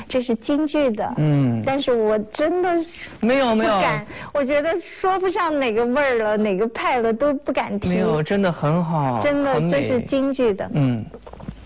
这是京剧的，但是我真的没有不敢，我觉得说不上哪个味儿了，哪个派了都不敢提。 没有，真的很好， 真的这是京剧的。